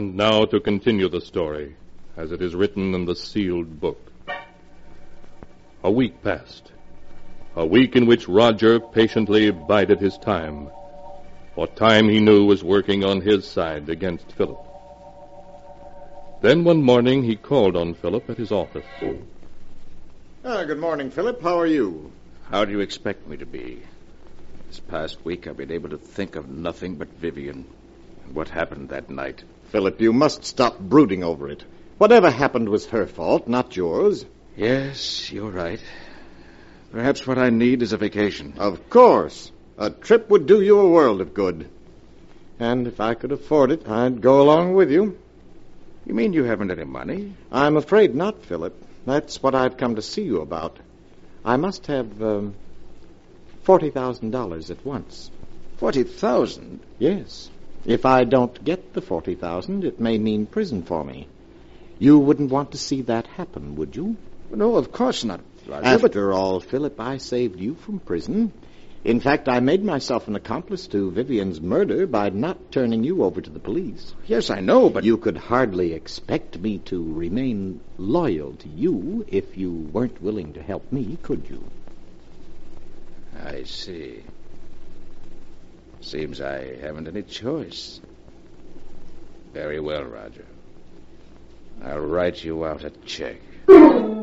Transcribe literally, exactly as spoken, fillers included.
And now to continue the story, as it is written in the sealed book. A week passed. A week in which Roger patiently bided his time. For time, he knew, was working on his side against Philip. Then one morning he called on Philip at his office. Ah, good morning, Philip. How are you? How do you expect me to be? This past week I've been able to think of nothing but Vivian and what happened that night. Philip, you must stop brooding over it. Whatever happened was her fault, not yours. Yes, you're right. Perhaps what I need is a vacation. Of course. A trip would do you a world of good. And if I could afford it, I'd go along with you. You mean you haven't any money? I'm afraid not, Philip. That's what I've come to see you about. I must have um, forty thousand dollars at once. Forty thousand? Yes. If I don't get the forty thousand, it may mean prison for me. You wouldn't want to see that happen, would you? No, of course not, Roger. After all, Philip, I saved you from prison. In fact, I made myself an accomplice to Vivian's murder by not turning you over to the police. Yes, I know, but... You could hardly expect me to remain loyal to you if you weren't willing to help me, could you? I see. Seems I haven't any choice. Very well, Roger. I'll write you out a check.